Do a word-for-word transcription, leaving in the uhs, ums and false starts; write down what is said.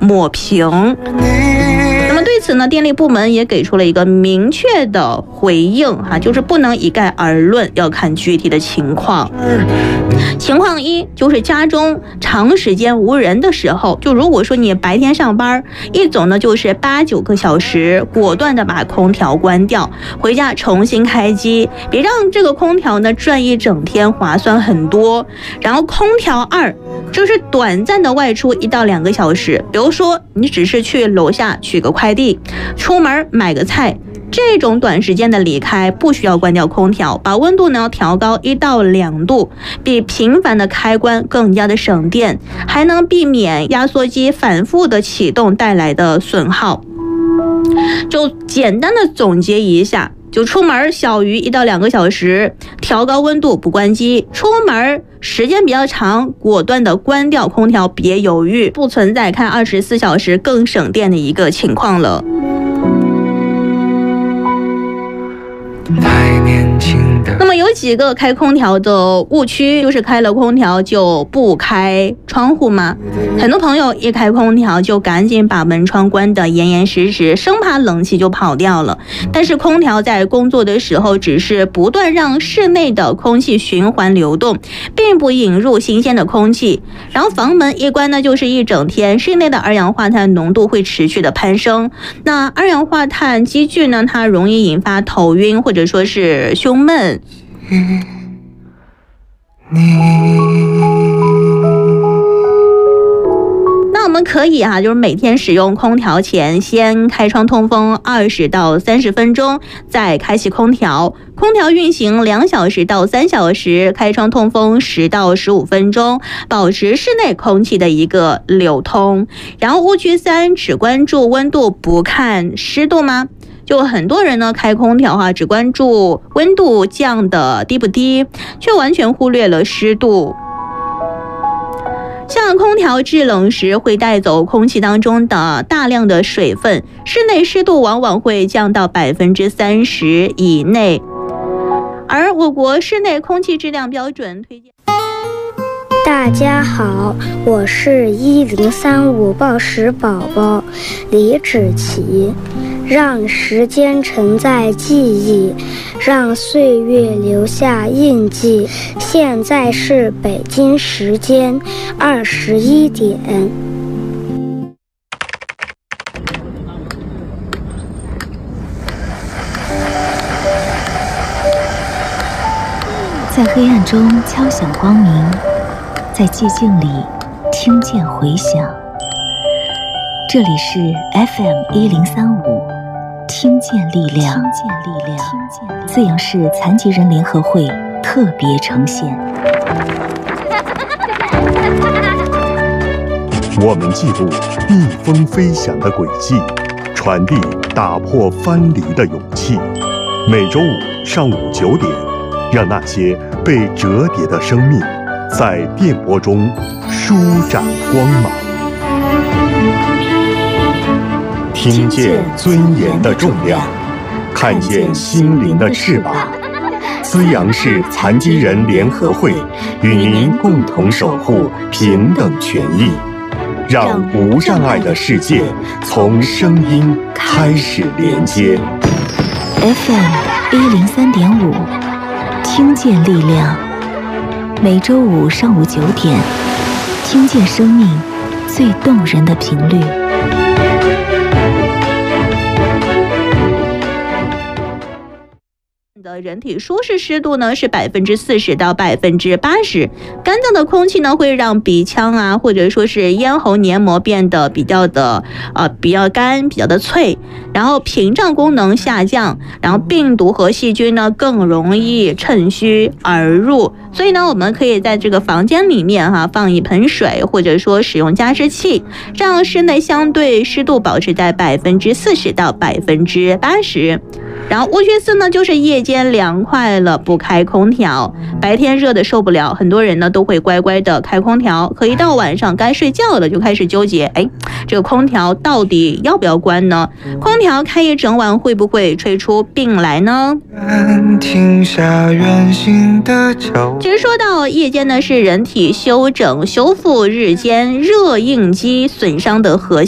抹平。那么对此呢，电力部门也给出了一个明确的回应哈，就是不能一概而论，要看具体的情况。情况一就是家中长时间无人的时候，就如果说你白天上班，一走呢就是八九个小时，果断的把空调关掉，回家重新开机，别让这个空调呢转一整天，划算很多。然后空调二就是短暂的外出一到两个小时，比如说你只是去楼下取个快递，出门买个菜，这种短时间的离开不需要关掉空调，把温度呢调高一到两度，比频繁的开关更加的省电，还能避免压缩机反复的启动带来的损耗。就简单的总结一下，就出门小于一到两个小时，调高温度不关机；出门时间比较长，果断的关掉空调，别犹豫，不存在开二十四小时更省电的一个情况了。 太年轻的。 那么有几个开空调的误区，就是开了空调就不开窗户吗？很多朋友一开空调就赶紧把门窗关得严严实实，生怕冷气就跑掉了。但是空调在工作的时候只是不断让室内的空气循环流动，并不引入新鲜的空气。然后房门一关呢就是一整天，室内的二氧化碳浓度会持续的攀升。那二氧化碳积聚呢，它容易引发头晕或者说是胸闷。那我们可以啊，就是每天使用空调前，先开窗通风二十到三十分钟，再开启空调。空调运行两小时到三小时，开窗通风十到十五分钟，保持室内空气的一个流通。然后误区三，只关注温度不看湿度吗？就很多人呢开空调哈、啊，只关注温度降的低不低，却完全忽略了湿度。像空调制冷时会带走空气当中的大量的水分，室内湿度往往会降到百分之三十以内。而我国室内空气质量标准推荐。 大家好，我是一零三五报时宝宝李芷琪。让时间承载记忆，让岁月留下印记。现在是北京时间二十一点。 在黑暗中敲响光明，在寂静里听见回响。这里是 F M 一零三五。听见力量，听见力量，资阳市残疾人联合会特别呈现。 我们记录逆风飞翔的轨迹，传递打破藩篱的勇气。每周五上午九点，让那些被折叠的生命，在电波中舒展光芒。听见尊严的重量，看见心灵的翅膀。资阳市残疾人联合会与您共同守护平等权益，让无障碍的世界从声音开始连接。 F M 一零三点五，听见力量。每周五上午九点，听见生命最动人的频率。 的人体舒适湿度呢是百分之四十到百分之八十，干燥的空气呢会让鼻腔啊或者说是咽喉黏膜变得比较的呃比较干，比较的脆，然后屏障功能下降，然后病毒和细菌呢更容易趁虚而入，所以呢我们可以在这个房间里面哈、啊、放一盆水，或者说使用加湿器，让室内相对湿度保持在百分之四十到百分之八十。然后误区四呢，就是夜间凉快了不开空调，白天热的受不了，很多人呢都会乖乖的开空调，可一到晚上该睡觉了就开始纠结，哎，这个空调到底要不要关呢？空调开一整晚会不会吹出病来呢？ 停下远行的脚步。 其实说到夜间呢，是人体休整修复日间热应激损伤的核心。